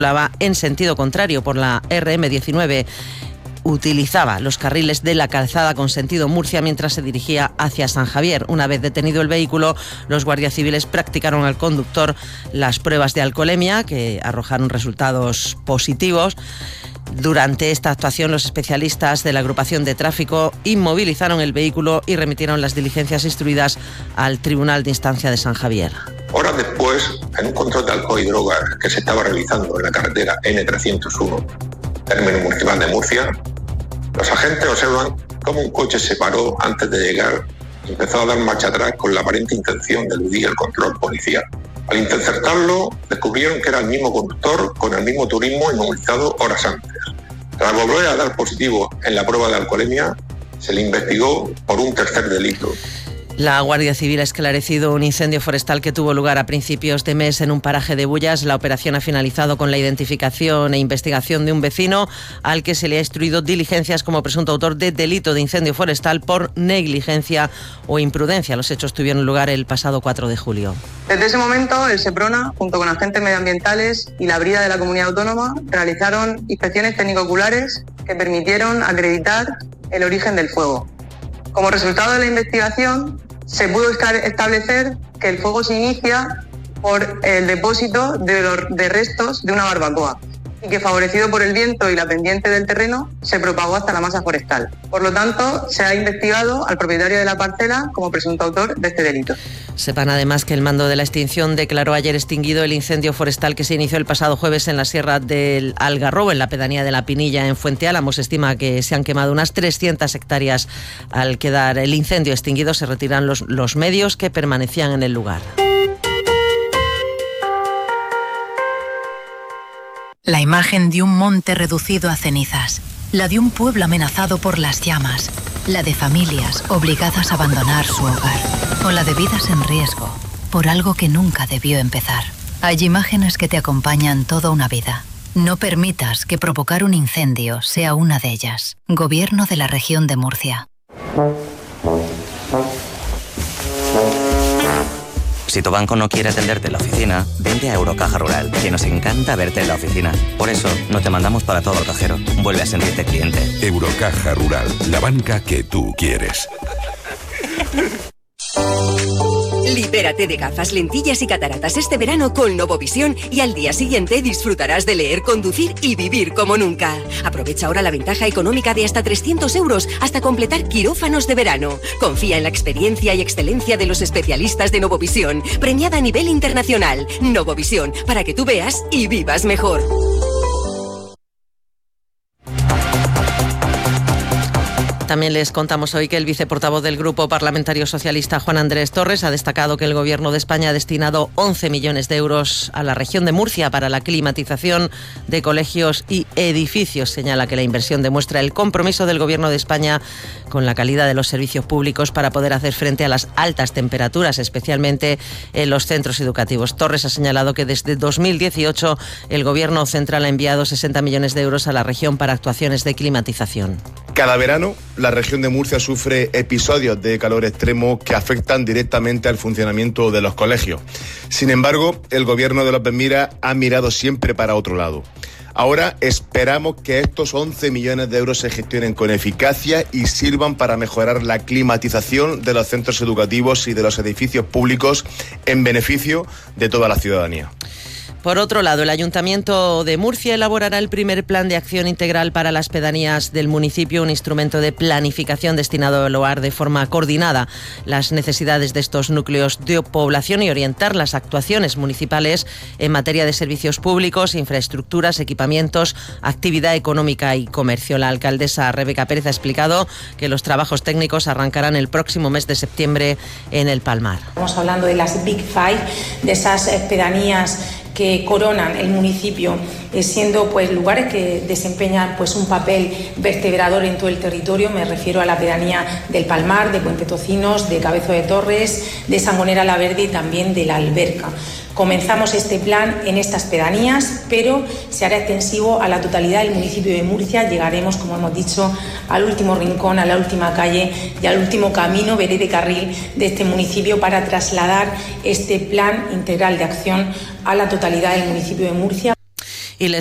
en sentido contrario por la RM19. Utilizaba los carriles de la calzada con sentido Murcia mientras se dirigía hacia San Javier. Una vez detenido el vehículo, los guardias civiles practicaron al conductor las pruebas de alcoholemia, que arrojaron resultados positivos. Durante esta actuación, los especialistas de la agrupación de tráfico inmovilizaron el vehículo y remitieron las diligencias instruidas al Tribunal de Instancia de San Javier. Horas después, en un control de alcohol y drogas que se estaba realizando en la carretera N301, término municipal de Murcia, los agentes observan cómo un coche se paró antes de llegar y empezó a dar marcha atrás con la aparente intención de eludir el control policial. Al interceptarlo, descubrieron que era el mismo conductor con el mismo turismo inmovilizado horas antes. Tras volver a dar positivo en la prueba de alcoholemia, se le investigó por un tercer delito. La Guardia Civil ha esclarecido un incendio forestal que tuvo lugar a principios de mes en un paraje de Bullas. La operación ha finalizado con la identificación e investigación de un vecino al que se le ha instruido diligencias como presunto autor de delito de incendio forestal por negligencia o imprudencia. Los hechos tuvieron lugar el pasado 4 de julio. Desde ese momento, el SEPRONA, junto con agentes medioambientales y la Brida de la Comunidad Autónoma, realizaron inspecciones técnico-oculares que permitieron acreditar el origen del fuego. Como resultado de la investigación, se pudo establecer que el fuego se inicia por el depósito de restos de una barbacoa y que, favorecido por el viento y la pendiente del terreno, se propagó hasta la masa forestal. Por lo tanto, se ha investigado al propietario de la parcela como presunto autor de este delito. Sepan además que el Mando de la Extinción declaró ayer extinguido el incendio forestal que se inició el pasado jueves en la Sierra del Algarrobo, en la pedanía de La Pinilla, en Fuente Álamo. Se estima que se han quemado unas 300 hectáreas. Al quedar el incendio extinguido, se retiran los medios que permanecían en el lugar. La imagen de un monte reducido a cenizas, la de un pueblo amenazado por las llamas, la de familias obligadas a abandonar su hogar, o la de vidas en riesgo por algo que nunca debió empezar. Hay imágenes que te acompañan toda una vida. No permitas que provocar un incendio sea una de ellas. Gobierno de la Región de Murcia. Si tu banco no quiere atenderte en la oficina, vente a Eurocaja Rural, que nos encanta verte en la oficina. Por eso, no te mandamos para todo el cajero. Vuelve a sentirte cliente. Eurocaja Rural, la banca que tú quieres. Libérate de gafas, lentillas y cataratas este verano con Novovisión y al día siguiente disfrutarás de leer, conducir y vivir como nunca. Aprovecha ahora la ventaja económica de hasta 300 € hasta completar quirófanos de verano. Confía en la experiencia y excelencia de los especialistas de Novovisión, premiada a nivel internacional. Novovisión, para que tú veas y vivas mejor. También les contamos hoy que el viceportavoz del Grupo Parlamentario Socialista, Juan Andrés Torres, ha destacado que el Gobierno de España ha destinado 11 millones de euros a la región de Murcia para la climatización de colegios y edificios. Señala que la inversión demuestra el compromiso del Gobierno de España con la calidad de los servicios públicos para poder hacer frente a las altas temperaturas, especialmente en los centros educativos. Torres ha señalado que desde 2018 el Gobierno central ha enviado 60 millones de euros a la región para actuaciones de climatización. Cada verano, la región de Murcia sufre episodios de calor extremo que afectan directamente al funcionamiento de los colegios. Sin embargo, el Gobierno de López Miras ha mirado siempre para otro lado. Ahora esperamos que estos 11 millones de euros se gestionen con eficacia y sirvan para mejorar la climatización de los centros educativos y de los edificios públicos en beneficio de toda la ciudadanía. Por otro lado, el Ayuntamiento de Murcia elaborará el primer plan de acción integral para las pedanías del municipio, un instrumento de planificación destinado a evaluar de forma coordinada las necesidades de estos núcleos de población y orientar las actuaciones municipales en materia de servicios públicos, infraestructuras, equipamientos, actividad económica y comercio. La alcaldesa Rebeca Pérez ha explicado que los trabajos técnicos arrancarán el próximo mes de septiembre en el Palmar. Estamos hablando de las Big Five, de esas pedanías que coronan el municipio, siendo pues lugares que desempeñan pues un papel vertebrador en todo el territorio. Me refiero a la pedanía del Palmar, de Puente Tocinos, de Cabezo de Torres, de Sangonera la Verde y también de la Alberca. Comenzamos este plan en estas pedanías, pero se hará extensivo a la totalidad del municipio de Murcia. Llegaremos, como hemos dicho, al último rincón, a la última calle y al último camino, vereda y carril de este municipio para trasladar este plan integral de acción a la totalidad del municipio de Murcia.